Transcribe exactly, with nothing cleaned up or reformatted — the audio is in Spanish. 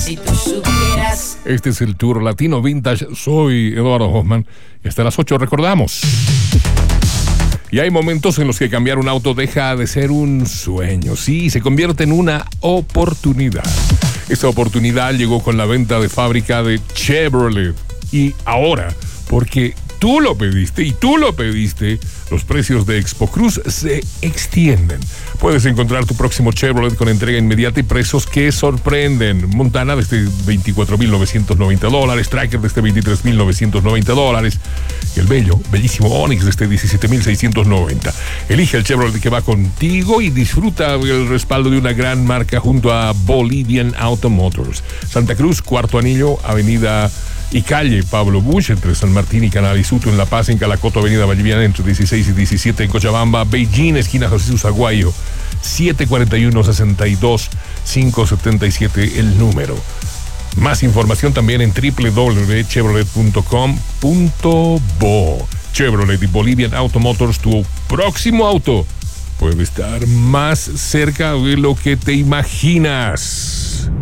Si tú supieras. Este es el Tour Latino Vintage. Soy Eduardo Hoffman y hasta las ocho recordamos. Y hay momentos en los que cambiar un auto deja de ser un sueño. Sí, se convierte en una oportunidad. Esta oportunidad llegó con la venta de fábrica de Chevrolet. Y ahora, porque tú lo pediste y tú lo pediste, los precios de Expo Cruz se extienden. Puedes encontrar tu próximo Chevrolet con entrega inmediata y precios que sorprenden. Montana desde veinticuatro mil novecientos noventa dólares, Tracker desde veintitrés mil novecientos noventa dólares y el bello, bellísimo Onix desde diecisiete mil seiscientos noventa. Elige el Chevrolet que va contigo y disfruta del respaldo de una gran marca junto a Bolivian Auto Motors. Santa Cruz, Cuarto Anillo, Avenida y calle Pablo Bush, entre San Martín y Canal Isuto en La Paz, en Calacoto, Avenida Valliviana, entre dieciséis y diecisiete en Cochabamba, Beijing, esquina Jesús Aguayo, siete cuatro uno, seis dos, cinco siete siete el número. Más información también en doble u doble u doble u punto chevrolet punto com punto bo. Chevrolet y Bolivian Auto Motors, tu próximo auto puede estar más cerca de lo que te imaginas.